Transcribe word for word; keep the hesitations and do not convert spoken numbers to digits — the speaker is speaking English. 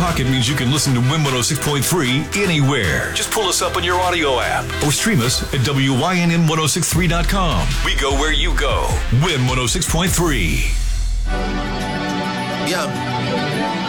pocket means you can listen to Win one oh six point three anywhere. Just pull us up on your audio app or stream us at W Y N N ten sixty-three dot com. We go where you go. Win one oh six point three. Yeah.